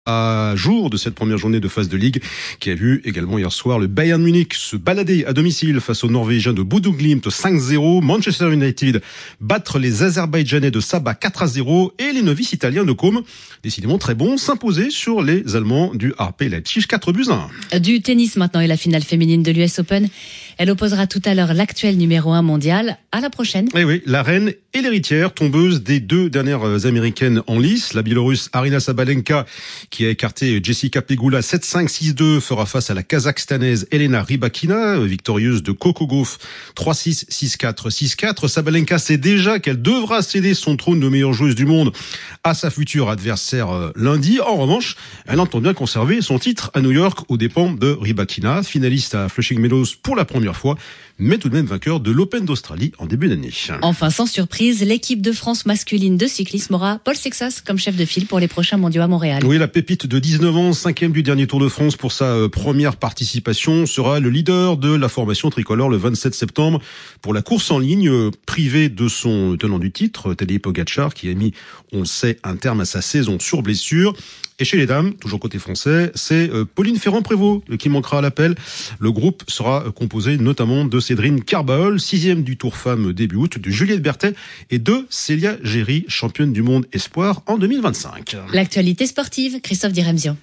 À jour de cette première journée de phase de Ligue qui a vu également hier soir le Bayern Munich se balader à domicile face aux Norvégiens de Bodø Glimt 5-0, Manchester United battre les Azerbaïdjanais de Sabah 4-0 et les novices italiens de Côme, décidément très bons, s'imposer sur les Allemands du RB Leipzig 4-1. Du tennis maintenant et la finale féminine de l'US Open. Elle opposera tout à l'heure l'actuel numéro 1 mondial à la prochaine. Et oui, la reine et l'héritière, tombeuse des deux dernières américaines en lice. La Biélorusse Aryna Sabalenka, qui a écarté Jessica Pegula 7-5, 6-2, fera face à la Kazakhstanaise Elena Rybakina, victorieuse de Coco Gauff 3-6, 6-4, 6-4. Sabalenka sait déjà qu'elle devra céder son trône de meilleure joueuse du monde à sa future adversaire lundi. En revanche, elle entend bien conserver son titre à New York aux dépens de Rybakina, finaliste à Flushing Meadows pour la première fois, mais tout de même vainqueur de l'Open d'Australie en début d'année. Enfin, sans surprise, l'équipe de France masculine de cyclisme aura Paul Sexas comme chef de file pour les prochains mondiaux à Montréal. Oui, la pépite de 19 ans, 5e du dernier Tour de France pour sa première participation, sera le leader de la formation tricolore le 27 septembre pour la course en ligne privée de son tenant du titre, Tadej Pogačar, qui a mis, on le sait, un terme à sa saison sur blessure. Et chez les dames, toujours côté français, c'est Pauline Ferrand-Prévot qui manquera à l'appel. Le groupe sera composé notamment de Cédrine Carbaol, 6e du Tour Femmes début août, de Juliette Berthet et de Célia Géry, championne du monde espoir en 2025. L'actualité sportive, Christophe Diremzio.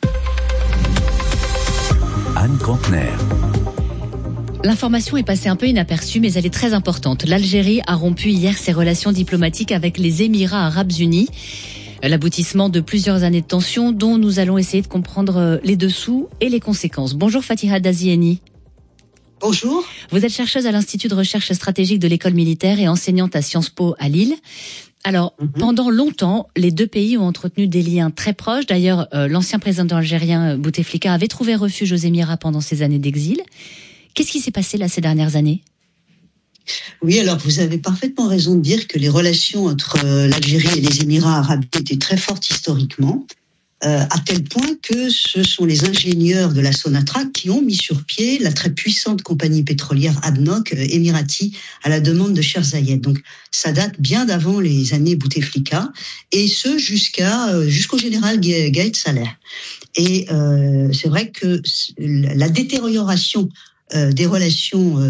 Anne Contener. L'information est passée un peu inaperçue, mais elle est très importante. L'Algérie a rompu hier ses relations diplomatiques avec les Émirats arabes unis. L'aboutissement de plusieurs années de tension dont nous allons essayer de comprendre les dessous et les conséquences. Bonjour Fatiha Dazieni. Bonjour. Vous êtes chercheuse à l'Institut de recherche stratégique de l'école militaire et enseignante à Sciences Po à Lille. Alors, pendant longtemps, les deux pays ont entretenu des liens très proches. D'ailleurs, l'ancien président algérien Bouteflika avait trouvé refuge aux Émirats pendant ses années d'exil. Qu'est-ce qui s'est passé là ces dernières années ? Oui, alors vous avez parfaitement raison de dire que les relations entre l'Algérie et les Émirats arabes étaient très fortes historiquement, à tel point que ce sont les ingénieurs de la Sonatrach qui ont mis sur pied la très puissante compagnie pétrolière ADNOC émirati à la demande de Cheikh Zayed. Donc ça date bien d'avant les années Bouteflika, et ce jusqu'au général Gaïd Salah. Et c'est vrai que la détérioration des relations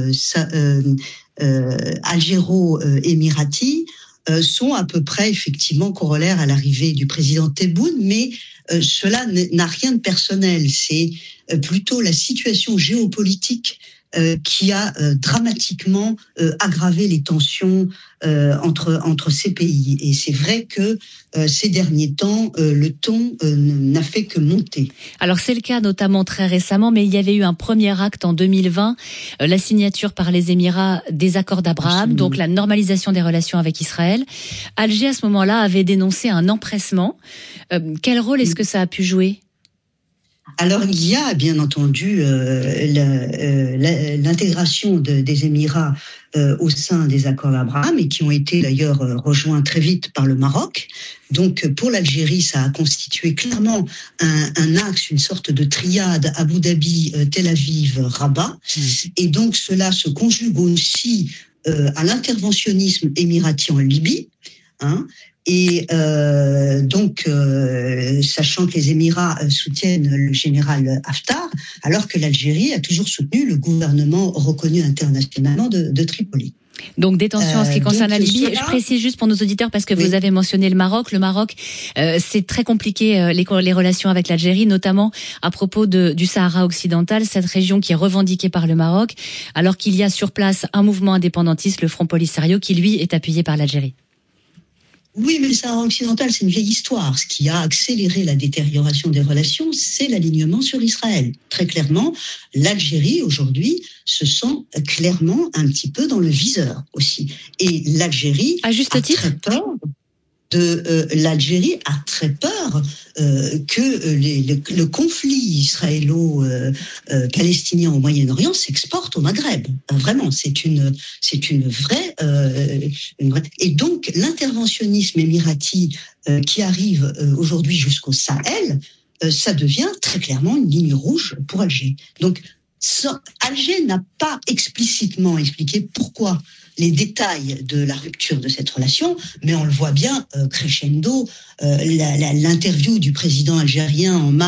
algéro-émirati sont à peu près effectivement corollaires à l'arrivée du président Tebboune, mais cela n'a rien de personnel. C'est plutôt la situation géopolitique qui a dramatiquement aggravé les tensions entre ces pays. Et c'est vrai que ces derniers temps, le ton n'a fait que monter. Alors c'est le cas notamment très récemment, mais il y avait eu un premier acte en 2020, la signature par les Émirats des accords d'Abraham, donc la normalisation des relations avec Israël. Alger, à ce moment-là, avait dénoncé un empressement. Quel rôle est-ce que ça a pu jouer ? Alors il y a bien entendu l'intégration des Émirats au sein des accords d'Abraham, et qui ont été d'ailleurs rejoints très vite par le Maroc. Donc pour l'Algérie, ça a constitué clairement un axe, une sorte de triade Abu Dhabi, Tel Aviv, Rabat. Et donc cela se conjugue aussi à l'interventionnisme émirati en Libye, Et sachant que les Émirats soutiennent le général Haftar, alors que l'Algérie a toujours soutenu le gouvernement reconnu internationalement de Tripoli. Donc détention en ce qui concerne la Libye. Je précise juste pour nos auditeurs, parce que vous avez mentionné le Maroc. Le Maroc, c'est très compliqué les relations avec l'Algérie, notamment à propos du Sahara occidental, cette région qui est revendiquée par le Maroc, alors qu'il y a sur place un mouvement indépendantiste, le Front Polisario, qui lui est appuyé par l'Algérie. Oui, mais le Sahara occidental, c'est une vieille histoire. Ce qui a accéléré la détérioration des relations, c'est l'alignement sur Israël. Très clairement, l'Algérie, aujourd'hui, se sent clairement un petit peu dans le viseur aussi. Et l'Algérie à juste titre, très peur l'Algérie a très peur que le conflit israélo-palestinien au Moyen-Orient s'exporte au Maghreb. Vraiment, c'est une vraie. Et donc l'interventionnisme émirati qui arrive aujourd'hui jusqu'au Sahel, ça devient très clairement une ligne rouge pour Alger. Donc Alger n'a pas explicitement expliqué pourquoi les détails de la rupture de cette relation, mais on le voit bien crescendo. L'interview du président algérien en mars